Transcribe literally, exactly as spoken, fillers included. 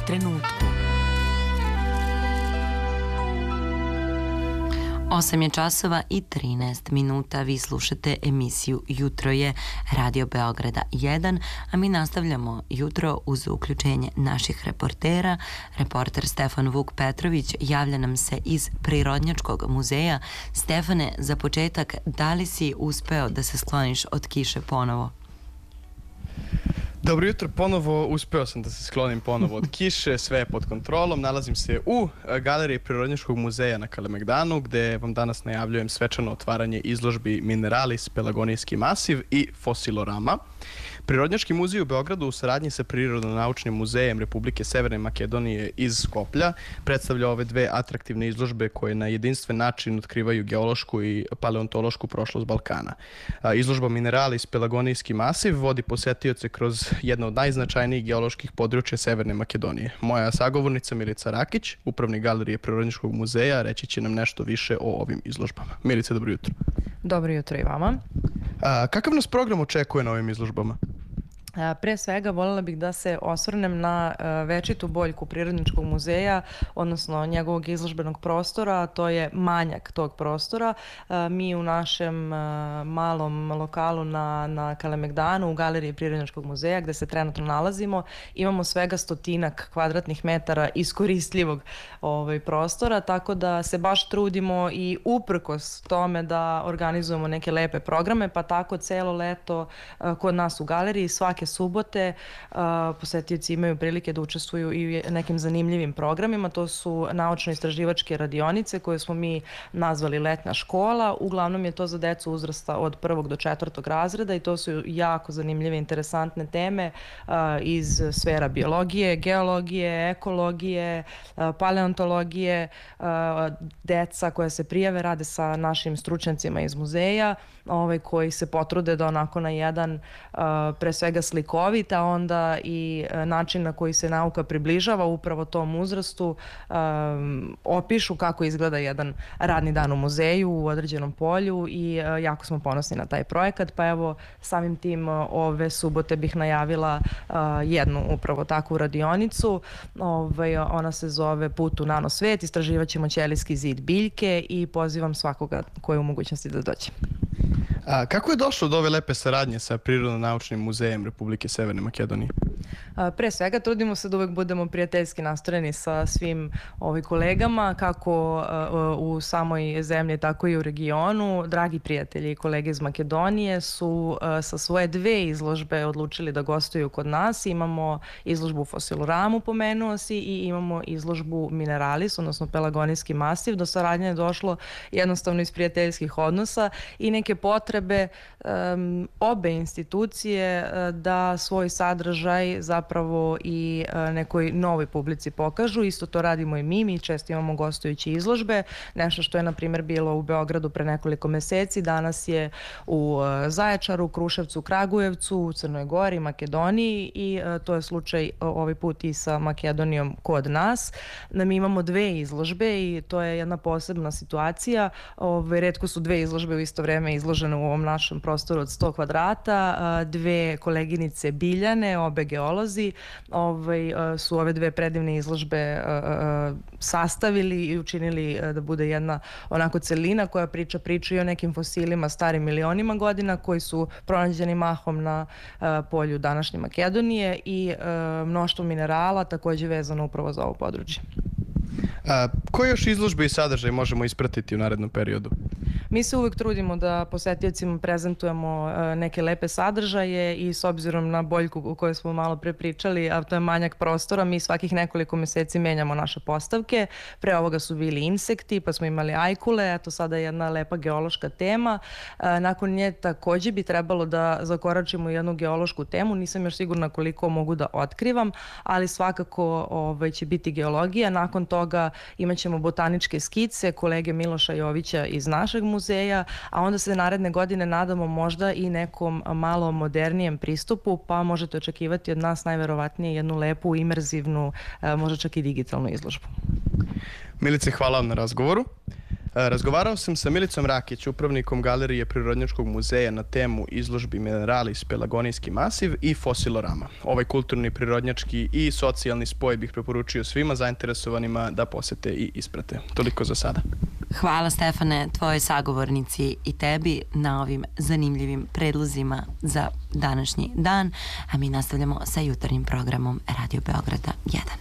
trenutku. osam je časova i trinaest minuta. Vi slušate emisiju Jutro je Radio Beograda jedan, a mi nastavljamo jutro uz uključenje naših reportera. Reporter Stefan Vuk Petrović javlja nam se iz Prirodnjačkog muzeja. Stefane, za početak, da li si uspeo da se skloniš od kiše ponovo? Dobro jutro, ponovo uspeo sam da se sklonim ponovo od kiše, sve je pod kontrolom. Nalazim se u galeriji Prirodnjačkog muzeja na Kalemegdanu, gde vam danas najavljujem svečano otvaranje izložbi Mineralis, Pelagonijski masiv i Fosilorama. Prirodnjački muzej u Beogradu u saradnji sa Prirodno-naučnim muzejem Republike Severne Makedonije iz Skoplja predstavlja ove dve atraktivne izložbe koje na jedinstven način otkrivaju geološku i paleontološku prošlost Balkana. Izložba Mineralis, Pelagonijski masiv vodi posetioce kroz jedno od najznačajnijih geoloških područja Severne Makedonije. Moja sagovornica Milica Rakić, upravnik galerije Prirodnjačkog muzeja, reći će nam nešto više o ovim izložbama. Milice, dobro jutro. Dobro jutro i vama. A, kakav nas program očekuje na ovim izložbama? Pre svega voljela bih da se osvrnem na večitu boljku Prirodnjačkog muzeja, odnosno njegovog izložbenog prostora, a to je manjak tog prostora. Mi u našem malom lokalu na, na Kalemegdanu, u galeriji Prirodnjačkog muzeja, gde se trenutno nalazimo, imamo svega stotinak kvadratnih metara iskoristljivog ovaj, prostora, tako da se baš trudimo i uprkos tome da organizujemo neke lepe programe, pa tako celo leto kod nas u galeriji svake subote posetioci imaju prilike da učestvuju i u nekim zanimljivim programima. To su naučno-istraživačke radionice koje smo mi nazvali letna škola. Uglavnom je to za decu uzrasta od prvog do četvrtog razreda i to su jako zanimljive, interesantne teme iz sfera biologije, geologije, ekologije, paleontologije. Deca koja se prijave rade sa našim stručnjacima iz muzeja, ovaj, koji se potrude da onako na jedan pre svega slikovit, a onda i način na koji se nauka približava upravo tom uzrastu, um, opišu kako izgleda jedan radni dan u muzeju u određenom polju i uh, jako smo ponosni na taj projekat, pa evo samim tim uh, ove subote bih najavila uh, jednu upravo takvu radionicu. Ovaj, ona se zove Put u nanosvet, istraživat ćemo ćelijski zid biljke i pozivam svakoga ko je u mogućnosti da dođe. A kako je došlo do ove lepe saradnje sa Prirodno-naučnim muzejem Republike Severne Makedonije? Pre svega trudimo se da uvek budemo prijateljski nastrojeni sa svim ovim kolegama, kako u samoj zemlji, tako i u regionu. Dragi prijatelji i kolege iz Makedonije su sa svoje dve izložbe odlučili da gostuju kod nas. Imamo izložbu Fosiloramu, pomenuo si, i imamo izložbu Mineralis, odnosno Pelagonijski masiv. Do saradnje je došlo jednostavno iz prijateljskih odnosa i neke potrebe um, obe institucije uh, da svoj sadržaj zapravo i uh, nekoj novoj publici pokažu. Isto to radimo i mi, mi često imamo gostujuće izložbe, nešto što je na primjer bilo u Beogradu pre nekoliko meseci, danas je u uh, Zaječaru, Kruševcu, Kragujevcu, u Crnoj Gori, Makedoniji i uh, to je slučaj uh, ovaj put i sa Makedonijom kod nas. Mi imamo dve izložbe i to je jedna posebna situacija. Ove, retko su dve izložbe u isto vreme izložene u ovom našem prostoru od sto kvadrata. Dve koleginice Biljane, obe geolozi, ovaj, su ove dve predivne izložbe sastavili i učinili da bude jedna onako celina koja priča priču i o nekim fosilima starim milionima godina koji su pronađeni mahom na polju današnje Makedonije i mnoštvo minerala takođe vezano upravo za ovo područje. A, koje još izložbe i sadržaj možemo ispratiti u narednom periodu? Mi se uvek trudimo da posetiocima prezentujemo neke lepe sadržaje i s obzirom na boljku o kojoj smo malo pre pričali, a to je manjak prostora, mi svakih nekoliko meseci menjamo naše postavke. Pre ovoga su bili insekti, pa smo imali ajkule, eto sada je jedna lepa geološka tema. Nakon nje takođe bi trebalo da zakoračimo jednu geološku temu, nisam još sigurna koliko mogu da otkrivam, ali svakako ovaj, će biti geologija. Nakon toga imat ćemo botaničke skice kolege Miloša Jovića iz našeg muzeja, a onda se naredne godine nadamo možda i nekom malo modernijem pristupu, pa možete očekivati od nas najverovatnije jednu lepu, imerzivnu, možda čak i digitalnu izložbu. Milice, hvala vam na razgovoru. Razgovarao sam sa Milicom Rakić, upravnikom Galerije Prirodnjačkog muzeja na temu izložbi Mineralis, Pelagonijski masiv i Fosilorama. Ovaj kulturni, prirodnjački i socijalni spoj bih preporučio svima zainteresovanima da posete i isprate. Toliko za sada. Hvala Stefane, tvojoj sagovornici i tebi na ovim zanimljivim predlozima za današnji dan, a mi nastavljamo sa jutarnjim programom Radio Beograda jedan.